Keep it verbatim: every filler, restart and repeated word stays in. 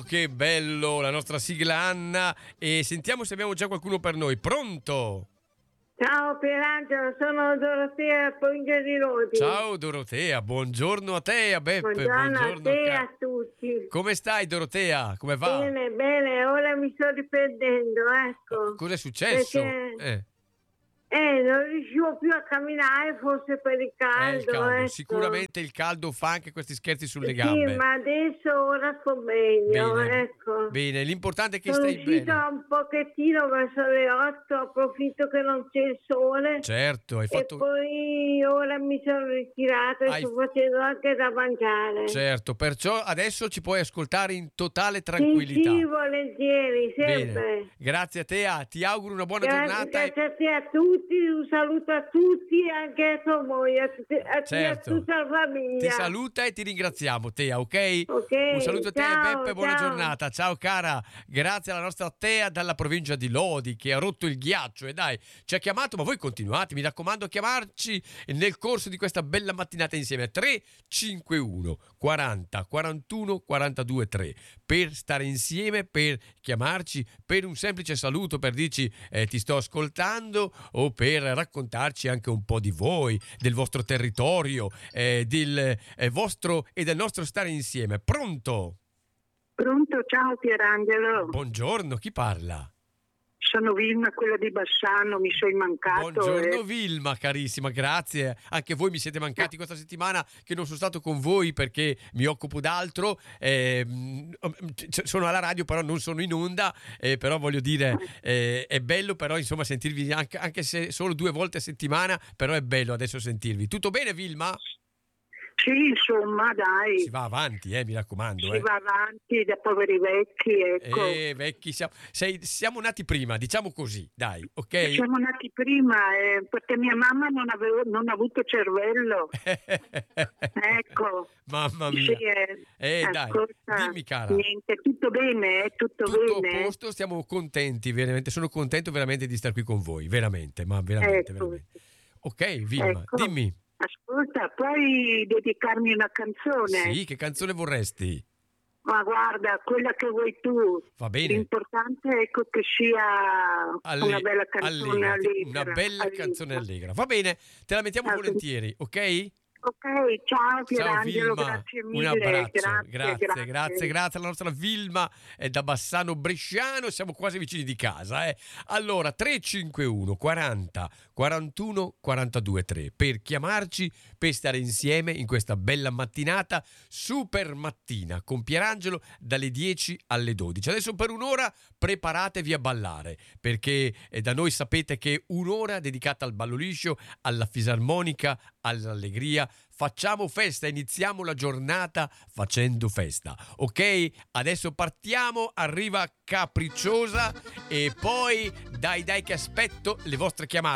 che bello, la nostra sigla Anna. E sentiamo se abbiamo già qualcuno per noi. Pronto? Ciao Pierangelo, sono Dorotea, provincia di Lodi. Ciao Dorotea, buongiorno a te, a Beppe. Buongiorno, Buongiorno a te e ca- a tutti. Come stai Dorotea? Come va? Bene, bene, ora mi sto riprendendo, ecco. Cosa è successo? Perché Eh. eh, non riuscivo più a camminare, forse per il caldo. Eh, il caldo. Ecco. Sicuramente il caldo fa anche questi scherzi sulle Sì, gambe. ma adesso ora sto meglio, Bene. ecco. Bene, l'importante è che Sono stai uscita bene. un pochettino verso le otto, approfitto che non c'è il sole. Certo, hai fatto. E poi ora mi sono ritirata e Hai- sto facendo anche da mangiare. Certo, perciò adesso ci puoi ascoltare in totale Sì, tranquillità. sì, volentieri, sempre. Bene. Grazie a te, ah, ti auguro una buona Grazie, giornata. e- grazie a te, a tutti, un saluto a tutti e anche a tua moglie, a, tutti, a, Certo. a tutta la famiglia. Ti saluta e ti ringraziamo, Tea, ok? Ok, Un saluto a te ciao, e Beppe, buona ciao. giornata. Ciao cara, grazie alla nostra Tea dalla provincia di Lodi che ha rotto il ghiaccio e dai, ci ha chiamato, ma voi continuate, mi raccomando a chiamarci nel corso di questa bella mattinata insieme. tre cinque uno quaranta quarantuno quarantadue tre per stare insieme, per chiamarci, per un semplice saluto, per dirci eh, ti sto ascoltando o per raccontarci anche un po' di voi, del vostro territorio, eh, del eh, vostro e del nostro stare insieme. Pronto? Pronto, ciao Pierangelo. Buongiorno, chi parla? Sono Vilma, quella di Bassano, mi sei mancato. Buongiorno eh. Vilma, carissima, grazie. Anche voi mi siete mancati questa settimana che non sono stato con voi perché mi occupo d'altro. Eh, sono alla radio, però non sono in onda. Eh, però voglio dire, eh, è bello però insomma sentirvi anche, anche se solo due volte a settimana, però è bello adesso sentirvi. Tutto bene Vilma? Sì, insomma, dai. Si va avanti, eh, mi raccomando. Si eh. va avanti da poveri vecchi, ecco. Eh, vecchi, siamo, sei- siamo nati prima, diciamo così, dai, ok? Siamo nati prima eh, perché mia mamma non, avevo, non ha avuto cervello. Ecco. Mamma mia. Sì, eh, Eh, dai, ascolta, dimmi cara. niente, tutto bene, eh, tutto, Tutto bene. a posto, stiamo contenti, veramente, sono contento veramente di stare qui con voi, veramente, ma veramente, Ecco. veramente. Ok, Vilma, Ecco. dimmi. Ascolta, puoi dedicarmi una canzone? Sì, che canzone vorresti? Ma guarda, quella che vuoi tu. Va bene. L'importante è ecco, che sia Alle- una bella canzone allegra, allegra. una bella allegra. canzone allegra. Va bene, te la mettiamo Ah, volentieri, ok? Ok, ciao Ciao Pierangelo, Vilma, grazie un mille. abbraccio, grazie, grazie, grazie, grazie alla nostra Vilma è da Bassano Bresciano, siamo quasi vicini di casa. Eh. Allora, tre cinque uno quaranta quarantuno quarantadue tre per chiamarci, per stare insieme in questa bella mattinata, super mattina con Pierangelo dalle dieci alle dodici. Adesso per un'ora preparatevi a ballare, perché eh, da noi sapete che un'ora dedicata al ballo liscio, alla fisarmonica, all'allegria. Facciamo festa, iniziamo la giornata facendo festa, ok? Adesso partiamo, arriva Capricciosa e poi dai dai che aspetto le vostre chiamate.